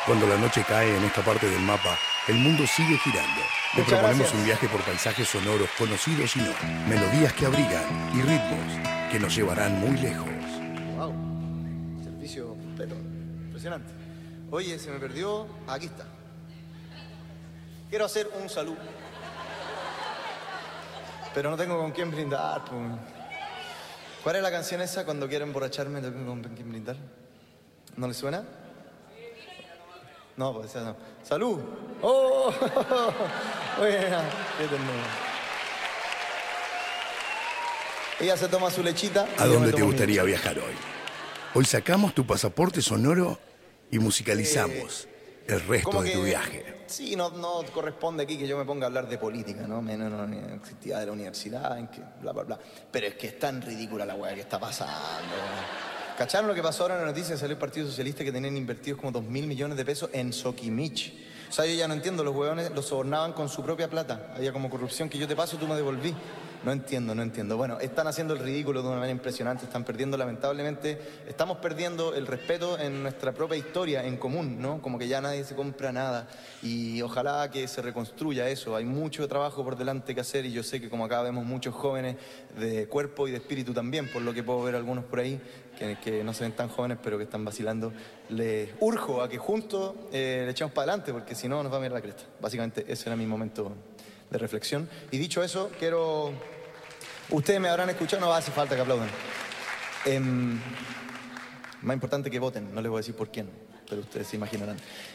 Cuando la noche cae en esta parte del mapa, el mundo sigue girando. Le Muchas proponemos gracias. un viaje por paisajes sonoros conocidos y no, melodías que abrigan y ritmos que nos llevarán muy lejos. Wow, servicio completo, impresionante. Oye, se me perdió, aquí está. Quiero hacer un salud. Pero no tengo con quién brindar, pues. ¿Cuál es la canción esa? Cuando quiero emborracharme, no tengo con quién brindar. ¿No le suena? No, pues esa no. ¡Salud! ¡Oh! Buena, qué ternura. Ella se toma su lechita. ¿A y yo me dónde te tomo mi gustaría leche. viajar hoy? Hoy sacamos tu pasaporte sonoro y musicalizamos el resto Como de tu que, viaje. sí, no corresponde aquí que yo me ponga a hablar de política, ¿no? No existía de la universidad, en que bla, bla, bla. Pero es que es tan ridícula la weá que está pasando. ¿Cacharon lo que pasó ahora en la noticia? Salió el Partido Socialista que tenían invertidos como 2.000 millones de pesos en Soquimich. O sea, yo ya no entiendo, los huevones los sobornaban con su propia plata. Había como corrupción que yo te paso, tú me devolví. No entiendo. Bueno, están haciendo el ridículo de una manera impresionante, están perdiendo lamentablemente, estamos perdiendo el respeto en nuestra propia historia en común, ¿no? Como que ya nadie se compra nada y ojalá que se reconstruya eso. Hay mucho trabajo por delante que hacer y yo sé que como acá vemos muchos jóvenes de cuerpo y de espíritu también, por lo que puedo ver algunos por ahí que no se ven tan jóvenes pero que están vacilando, les urjo a que juntos le echemos para adelante porque si no nos va a mirar la cresta. Básicamente ese era mi momento de reflexión. Y dicho eso, quiero... Ustedes me habrán escuchado, no hace falta que aplaudan. Más importante que voten, no les voy a decir por quién, pero ustedes se imaginarán.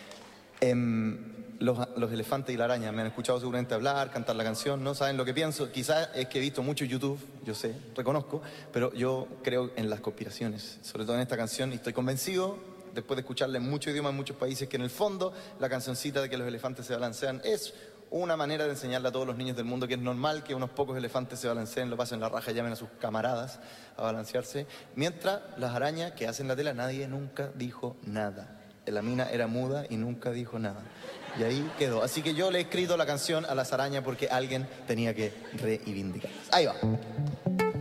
Los elefantes y la araña me han escuchado seguramente hablar, cantar la canción, no saben lo que pienso. Quizás es que he visto mucho YouTube, yo sé, reconozco, pero yo creo en las conspiraciones, sobre todo en esta canción, y estoy convencido, después de escucharla en muchos idiomas, en muchos países, que en el fondo la cancioncita de que los elefantes se balancean es una manera de enseñarle a todos los niños del mundo que es normal que unos pocos elefantes se balanceen, lo pasen la raja, llamen a sus camaradas a balancearse, mientras las arañas que hacen la tela, nadie nunca dijo nada. La mina era muda y nunca dijo nada. Y ahí quedó. Así que yo le he escrito la canción a las arañas porque alguien tenía que reivindicarlas. Ahí va.